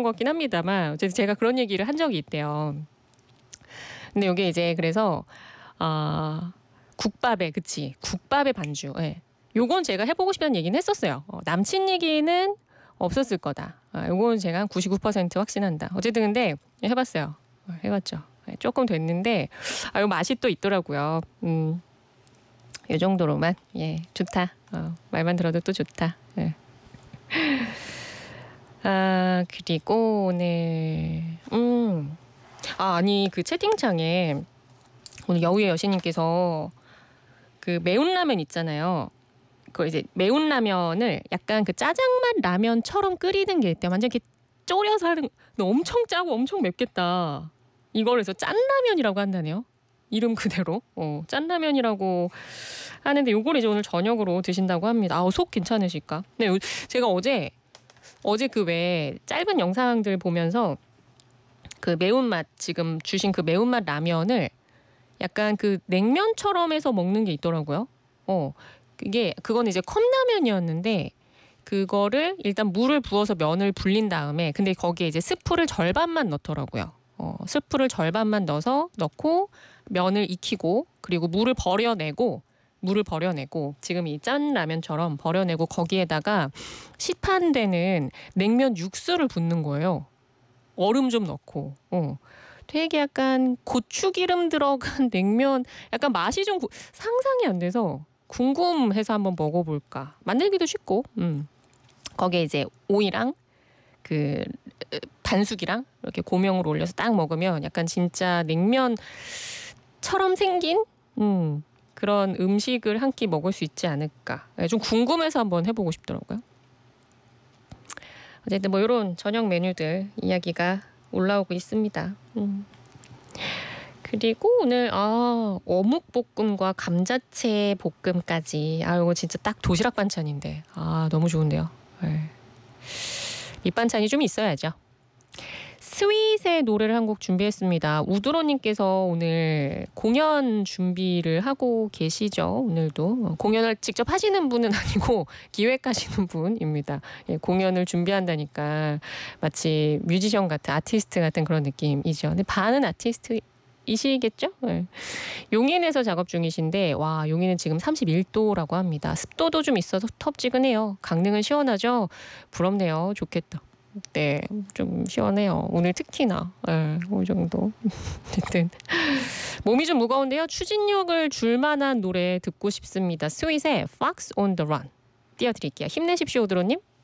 것 같긴 합니다만 어쨌든 제가 그런 얘기를 한 적이 있대요. 근데 이게 이제 그래서 국밥에 국밥에 반주. 예. 요건 제가 해보고 싶다는 얘기는 했었어요. 남친 얘기는 없었을 거다. 요건 제가 한 99% 확신한다. 어쨌든 근데 해봤어요. 해봤죠. 조금 됐는데 요 맛이 또 있더라고요. 요 정도로만 좋다. 말만 들어도 또 좋다. 예. 그리고 오늘 아니 그 채팅창에 오늘 여우의 여신님께서 그 매운 라면 있잖아요. 그 이제 매운 라면을 약간 그 짜장맛 라면처럼 끓이는 게 있대. 완전 이렇게 졸여서 하는. 엄청 짜고 엄청 맵겠다. 이걸 해서 짠라면이라고 한다네요. 이름 그대로 짠라면이라고 하는데 요걸 이제 오늘 저녁으로 드신다고 합니다. 속 괜찮으실까? 네, 제가 어제 그 외에 짧은 영상들 보면서 그 매운맛 지금 주신 그 매운맛 라면을 약간 그 냉면처럼 해서 먹는 게 있더라고요. 그건 이제 컵라면이었는데 그거를 일단 물을 부어서 면을 불린 다음에 근데 거기에 이제 스프를 절반만 넣더라고요. 스프를 절반만 넣고 면을 익히고 그리고 물을 버려내고 지금 이 짠 라면처럼 버려내고 거기에다가 시판되는 냉면 육수를 붓는 거예요. 얼음 좀 넣고. 되게 약간 고추기름 들어간 냉면 약간 맛이 좀 상상이 안 돼서 궁금해서 한번 먹어볼까. 만들기도 쉽고 거기에 이제 오이랑 그 반숙이랑 이렇게 고명으로 올려서 딱 먹으면 약간 진짜 냉면처럼 생긴 그런 음식을 한 끼 먹을 수 있지 않을까. 좀 궁금해서 한번 해보고 싶더라고요. 어쨌든 뭐 이런 저녁 메뉴들 이야기가 올라오고 있습니다. 그리고 오늘 어묵볶음과 감자채 볶음까지 이거 진짜 딱 도시락 반찬인데 너무 좋은데요. 네. 밑반찬이 좀 있어야죠. 스윗의 노래를 한 곡 준비했습니다. 우드로님께서 오늘 공연 준비를 하고 계시죠. 오늘도 공연을 직접 하시는 분은 아니고 기획하시는 분입니다. 공연을 준비한다니까 마치 뮤지션 같은 아티스트 같은 그런 느낌이죠. 근데 반은 아티스트이시겠죠? 네. 용인에서 작업 중이신데 용인은 지금 31도라고 합니다. 습도도 좀 있어서 텁지근해요. 강릉은 시원하죠? 부럽네요. 좋겠다. 네, 좀 시원해요. 오늘 특히나 이 정도. 어쨌든 몸이 좀 무거운데요. 추진력을 줄 만한 노래 듣고 싶습니다. 스윗의 Fox on the Run 띄워드릴게요. 힘내십시오, 오드로님.